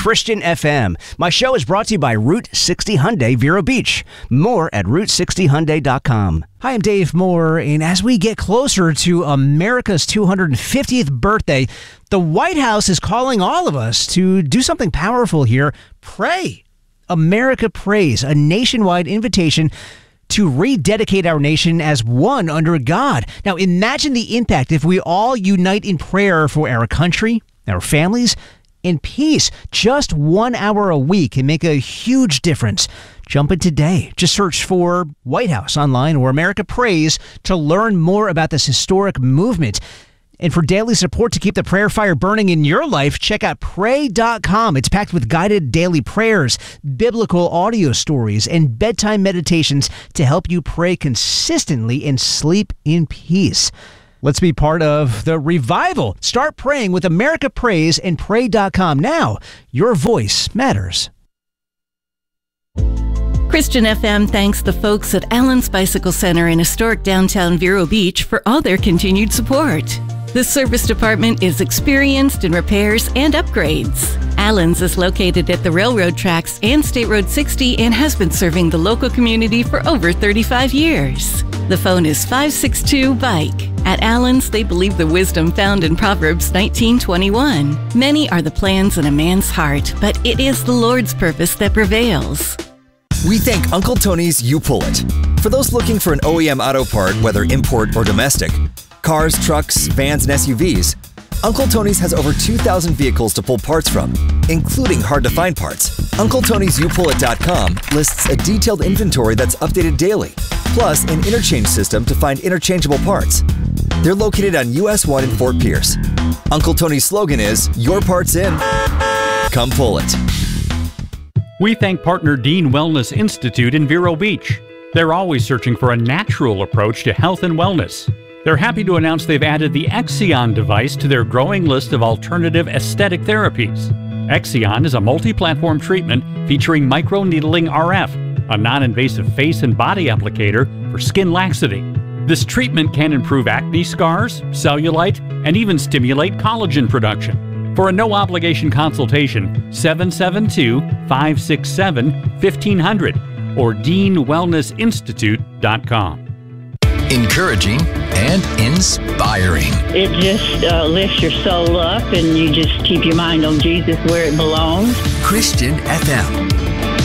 Christian FM. My show is brought to you by Route 60 Hyundai Vero Beach. More at Route60Hyundai.com. Hi, I'm Dave Moore, and as we get closer to America's 250th birthday, the White House is calling all of us to do something powerful here. Pray. America Prays, a nationwide invitation to rededicate our nation as one under God. Now, imagine the impact if we all unite in prayer for our country, our families, and peace. Just 1 hour a week can make a huge difference. Jump in today. Just search for White House online or America Prays to learn more about this historic movement. And for daily support to keep the prayer fire burning in your life, check out pray.com. It's packed with guided daily prayers, biblical audio stories, and bedtime meditations to help you pray consistently and sleep in peace. Let's be part of the revival. Start praying with America Prays and pray.com now. Your voice matters. Christian FM thanks the folks at Allen's Bicycle Center in historic downtown Vero Beach for all their continued support. The service department is experienced in repairs and upgrades. Allen's is located at the railroad tracks and State Road 60 and has been serving the local community for over 35 years. The phone is 562-BIKE. At Allen's, they believe the wisdom found in Proverbs 19:21. Many are the plans in a man's heart, but it is the Lord's purpose that prevails. We thank Uncle Tony's You Pull It. For those looking for an OEM auto part, whether import or domestic, cars, trucks, vans, and SUVs, Uncle Tony's has over 2,000 vehicles to pull parts from, including hard-to-find parts. UncleTony'sYouPullIt.com lists a detailed inventory that's updated daily, plus an interchange system to find interchangeable parts. They're located on US 1 in Fort Pierce. Uncle Tony's slogan is, "Your part's in. Come pull it." We thank partner Dean Wellness Institute in Vero Beach. They're always searching for a natural approach to health and wellness. They're happy to announce they've added the Exion device to their growing list of alternative aesthetic therapies. Exion is a multi-platform treatment featuring microneedling RF, a non-invasive face and body applicator for skin laxity. This treatment can improve acne scars, cellulite, and even stimulate collagen production. For a no-obligation consultation, 772-567-1500 or DeanWellnessInstitute.com. Encouraging and inspiring. It just lifts your soul up and you just keep your mind on Jesus where it belongs. Christian FM.